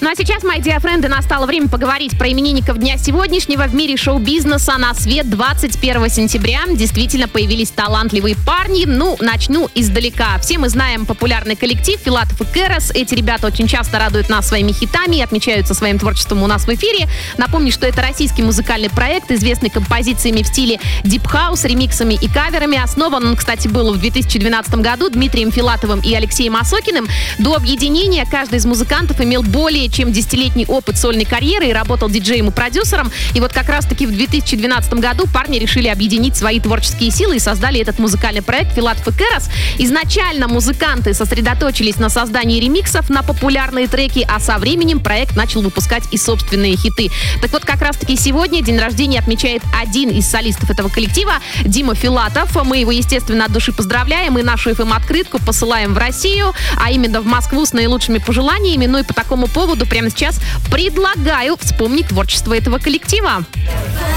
Ну а сейчас, мои dear friends, настало время поговорить про именинников дня сегодняшнего. В мире шоу-бизнеса на свет 21 сентября действительно появились талантливые парни. Ну, начну издалека. Все мы знаем популярный коллектив Филатов и Кэрос. Эти ребята очень часто радуют нас своими хитами и отмечаются своим творчеством у нас в эфире. Напомню, что это российский музыкальный проект, известный композициями в стиле дип-хаус, ремиксами и каверами. Основан он, кстати, был в 2012 году Дмитрием Филатовым и Алексеем Осокиным. До объединения каждый из музыкантов имел более чем 10-летний опыт сольной карьеры и работал диджеем и продюсером. И вот как раз-таки в 2012 году парни решили объединить свои творческие силы и создали этот музыкальный проект Филатов и Кэрос. Изначально музыканты сосредоточились на создании ремиксов на популярные треки, а со временем проект начал выпускать и собственные хиты. Так вот, как раз-таки сегодня день рождения отмечает один из солистов этого коллектива, Дима Филатов. Мы его, естественно, от души поздравляем и нашу FM-открытку посылаем в Россию, а именно в Москву с наилучшими пожеланиями. Ну и по такому поводу прямо сейчас предлагаю вспомнить творчество этого коллектива.